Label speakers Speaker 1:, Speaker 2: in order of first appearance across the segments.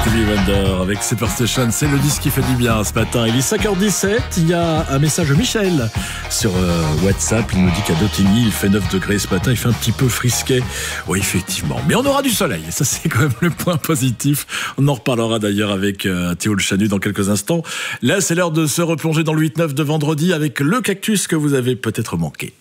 Speaker 1: Stevie Wonder avec Superstition, c'est le disque qui fait du bien ce matin. Il est 5h17, il y a un message de Michel sur WhatsApp. Il nous dit qu'à Dautigny, il fait 9 degrés ce matin, il fait un petit peu frisquet. Oui, effectivement, mais on aura du soleil, ça c'est quand même le point positif. On en reparlera d'ailleurs avec Théo Le Chanu dans quelques instants. Là, c'est l'heure de se replonger dans le 8-9 de vendredi avec le cactus que vous avez peut-être manqué.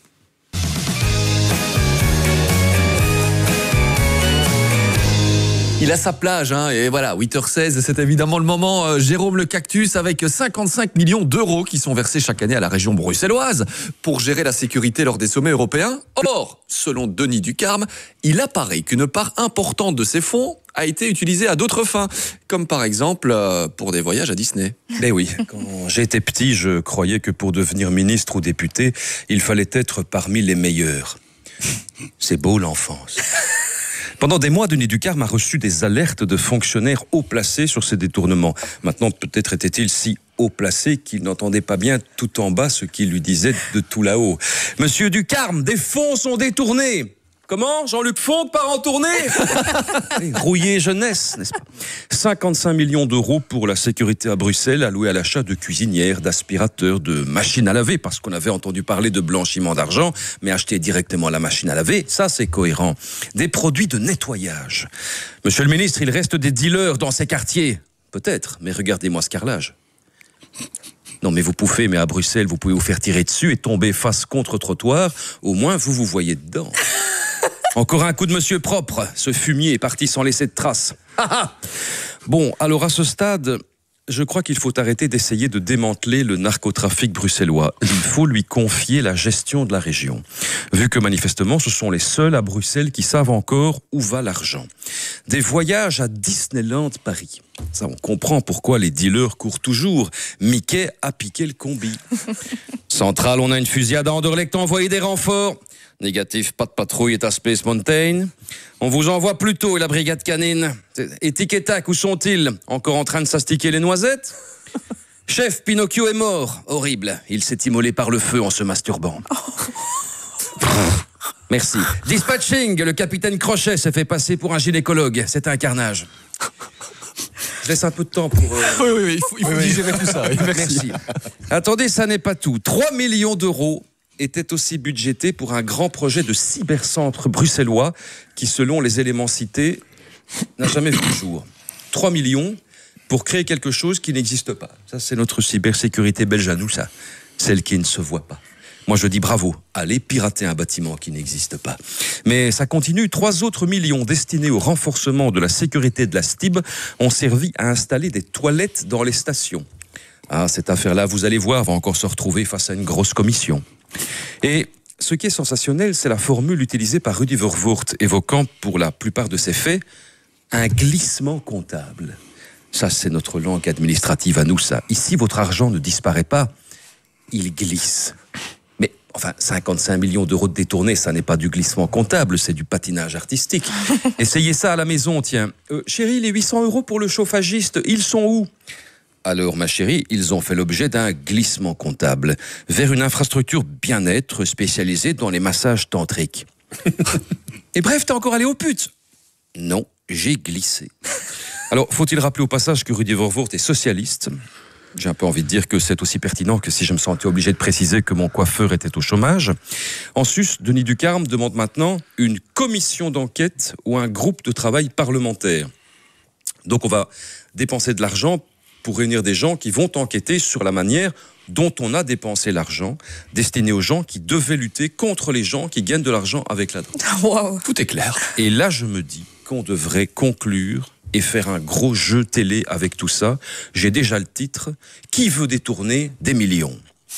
Speaker 2: Il a sa plage, et voilà, 8h16, c'est évidemment le moment. Jérôme le Cactus, avec 55 millions d'euros qui sont versés chaque année à la région bruxelloise pour gérer la sécurité lors des sommets européens. Or, selon Denis Ducarme, il apparaît qu'une part importante de ces fonds a été utilisée à d'autres fins, comme par exemple pour des voyages à Disney.
Speaker 3: Mais oui, quand j'étais petit, je croyais que pour devenir ministre ou député, il fallait être parmi les meilleurs. C'est beau l'enfance. Pendant des mois, Denis Ducarme a reçu des alertes de fonctionnaires haut placés sur ces détournements. Maintenant, peut-être était-il si haut placé qu'il n'entendait pas bien tout en bas ce qu'il lui disait de tout là-haut. Monsieur Ducarme, des fonds sont détournés. Comment ? Jean-Luc Fonck part en tournée ? Rouillé jeunesse, n'est-ce pas ? 55 millions d'euros pour la sécurité à Bruxelles, alloués à l'achat de cuisinières, d'aspirateurs, de machines à laver, parce qu'on avait entendu parler de blanchiment d'argent, mais acheter directement la machine à laver, ça c'est cohérent. Des produits de nettoyage. Monsieur le ministre, il reste des dealers dans ces quartiers. Peut-être, mais regardez-moi ce carrelage. Non mais vous pouffez, mais à Bruxelles, vous pouvez vous faire tirer dessus et tomber face contre trottoir, au moins vous vous voyez dedans. Encore un coup de monsieur propre. Ce fumier est parti sans laisser de traces. Bon, alors à ce stade, je crois qu'il faut arrêter d'essayer de démanteler le narcotrafic bruxellois. Il faut lui confier la gestion de la région. Vu que manifestement, ce sont les seuls à Bruxelles qui savent encore où va l'argent. Des voyages à Disneyland Paris. Ça, on comprend pourquoi les dealers courent toujours. Mickey a piqué le combi. Centrale, on a une fusillade à Anderlecht, envoyé des renforts. Négatif, pas de patrouille est à Space Mountain. On vous envoie plus tôt et la brigade canine. Et Tic et Tac, où sont-ils ? Encore en train de s'astiquer les noisettes ? Chef, Pinocchio est mort. Horrible. Il s'est immolé par le feu en se masturbant. Merci. Dispatching, le capitaine Crochet s'est fait passer pour un gynécologue. C'est un carnage. Je laisse un peu de temps pour...
Speaker 2: Oui, il faut digérer tout ça. Oui,
Speaker 3: merci. Attendez, ça n'est pas tout. 3 millions d'euros était aussi budgété pour un grand projet de cybercentre bruxellois qui, selon les éléments cités, n'a jamais vu le jour. 3 millions pour créer quelque chose qui n'existe pas. Ça, c'est notre cybersécurité belge à nous, ça. Celle qui ne se voit pas. Moi, je dis bravo. Allez pirater un bâtiment qui n'existe pas. Mais ça continue. 3 autres millions destinés au renforcement de la sécurité de la STIB ont servi à installer des toilettes dans les stations. Ah, cette affaire-là, vous allez voir, va encore se retrouver face à une grosse commission. Et ce qui est sensationnel, c'est la formule utilisée par Rudy Vervoort, évoquant pour la plupart de ces faits un glissement comptable. Ça, c'est notre langue administrative à nous, ça. Ici, votre argent ne disparaît pas, il glisse. Mais enfin, 55 millions d'euros de détournés, ça n'est pas du glissement comptable, c'est du patinage artistique. Essayez ça à la maison, tiens. Chérie, les 800 euros pour le chauffagiste, ils sont où ? Alors, ma chérie, ils ont fait l'objet d'un glissement comptable vers une infrastructure bien-être spécialisée dans les massages tantriques. Et bref, t'es encore allé aux putes ? Non, j'ai glissé. Alors, faut-il rappeler au passage que Rudy Vervoort est socialiste ? J'ai un peu envie de dire que c'est aussi pertinent que si je me sentais obligé de préciser que mon coiffeur était au chômage. En sus, Denis Ducarme demande maintenant une commission d'enquête ou un groupe de travail parlementaire. Donc, on va dépenser de l'argent pour réunir des gens qui vont enquêter sur la manière dont on a dépensé l'argent destiné aux gens qui devaient lutter contre les gens qui gagnent de l'argent avec la drogue.
Speaker 2: Wow. Tout est clair.
Speaker 3: Et là, je me dis qu'on devrait conclure et faire un gros jeu télé avec tout ça. J'ai déjà le titre. Qui veut détourner des millions ?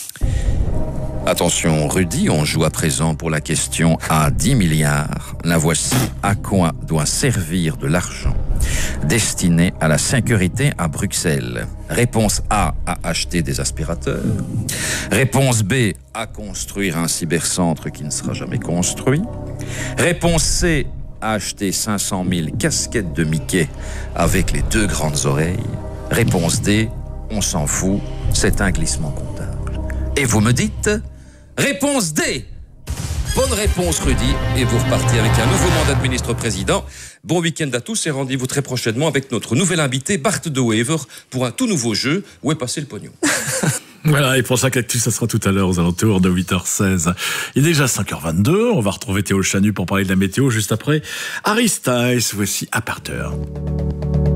Speaker 3: Attention, Rudy, on joue à présent pour la question à 10 milliards. La voici. À quoi doit servir de l'argent destiné à la sécurité à Bruxelles ? Réponse A, à acheter des aspirateurs. Réponse B, à construire un cybercentre qui ne sera jamais construit. Réponse C, à acheter 500 000 casquettes de Mickey avec les 2 grandes oreilles. Réponse D, on s'en fout, c'est un glissement comptable. Et vous me dites, réponse D. Bon, Bonne réponse, Rudy. Et vous repartez avec un nouveau mandat de ministre-président. Bon week-end à tous et rendez-vous très prochainement avec notre nouvel invité, Bart de Wever, pour un tout nouveau jeu. Où est passé le pognon?
Speaker 1: Voilà, et pour chaque actu, ça sera tout à l'heure aux alentours de 8h16. Il est déjà 5h22, on va retrouver Théo Chanu pour parler de la météo juste après. Harry Styles, voici Aparter.